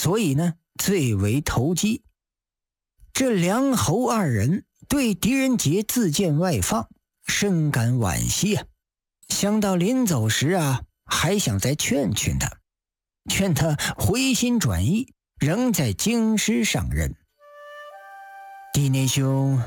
所以呢最为投机。这梁侯二人对狄仁杰自荐外放深感惋惜啊，想到临走时啊还想再劝他回心转意，仍在京师上任。狄年兄，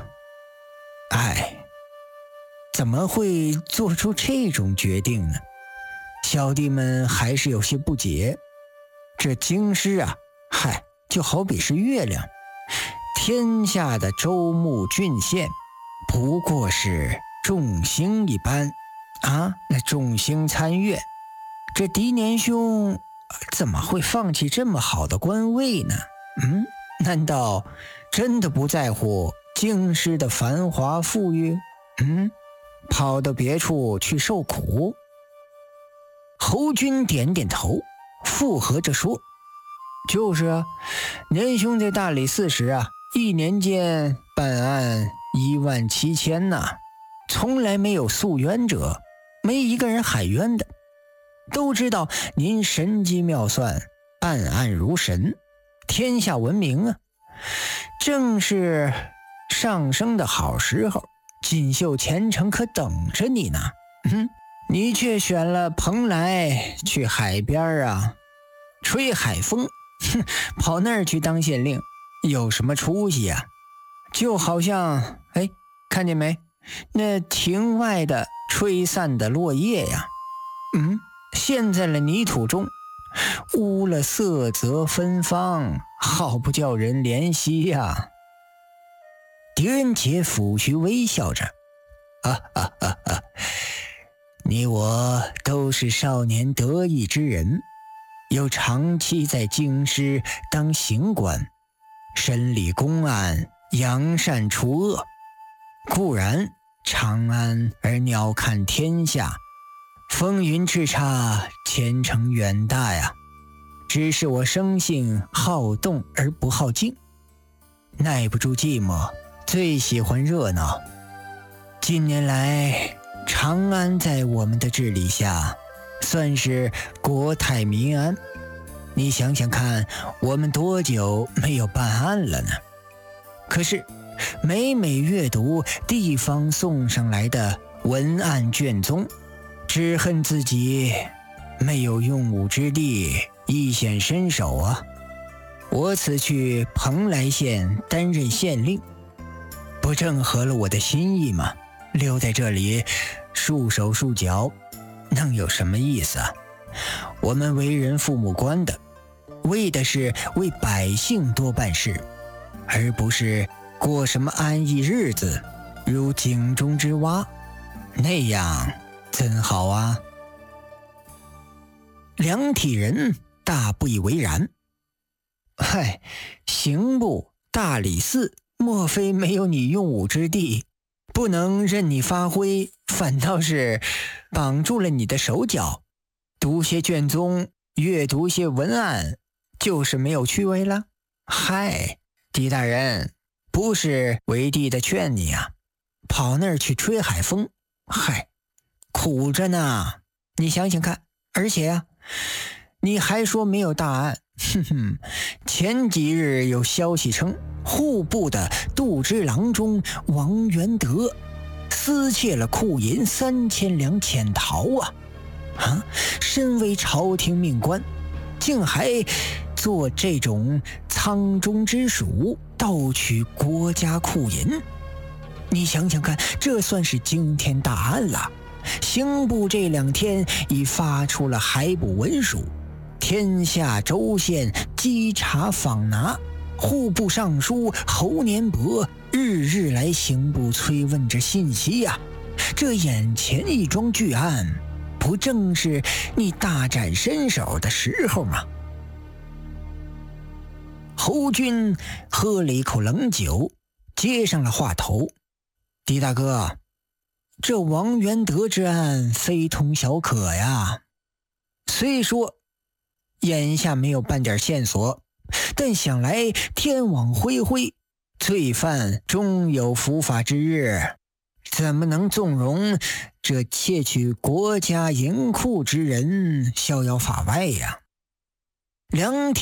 怎么会做出这种决定呢？小弟们还是有些不解。这京师啊，就好比是月亮，天下的州牧郡县不过是众星一般啊，那众星参月。这狄年兄怎么会放弃这么好的官位呢？难道真的不在乎京师的繁华富裕？跑到别处去受苦？侯军点点头，附和着说：就是啊，年兄在大理寺时啊，一年间办案17000呐，从来没有诉冤者，没一个人喊冤的。都知道您神机妙算，办案如神，天下闻名啊。正是上升的好时候，锦绣前程可等着你呢。你却选了蓬莱去海边啊，吹海风，跑那儿去当县令，有什么出息啊？就好像看见没，那庭外的吹散的落叶呀，陷在了泥土中，污了色泽芬芳，好不叫人怜惜呀。狄仁杰抚须微笑着，你我都是少年得意之人，又长期在京师当刑官，审理公案，扬善除恶。固然长安而鸟瞰天下，风云叱咤，前程远大呀。只是我生性好动而不好静，耐不住寂寞，最喜欢热闹。近年来长安在我们的治理下算是国泰民安，你想想看，我们多久没有办案了呢？可是每阅读地方送上来的文案卷宗，只恨自己没有用武之地，一显身手啊。我此去蓬莱县担任县令，不正合了我的心意吗？留在这里束手束脚，能有什么意思啊？我们为人父母官的，为的是为百姓多办事，而不是过什么安逸日子，如井中之蛙，那样怎好啊？梁体仁大不以为然。刑部、大理寺，莫非没有你用武之地，不能任你发挥，反倒是绑住了你的手脚？读些卷宗，阅读些文案，就是没有趣味了？狄大人，不是为弟的劝你啊，跑那儿去吹海风，苦着呢。你想想看，而且你还说没有大案，前几日有消息称，户部的度支郎中王元德私窃了库银3000两潜逃啊！身为朝廷命官，竟还做这种仓中之鼠，盗取国家库银。你想想看，这算是惊天大案了。刑部这2天已发出了海捕文书，天下州县稽查访拿，户部尚书侯年伯日来刑部催问着信息呀。这眼前一桩巨案，不正是你大展身手的时候吗？侯军喝了一口冷酒，接上了话头：狄大哥，这王元德之案非同小可呀。虽说眼下没有半点线索，但想来天网恢恢，罪犯终有伏法之日，怎么能纵容这窃取国家银库之人逍遥法外呀？梁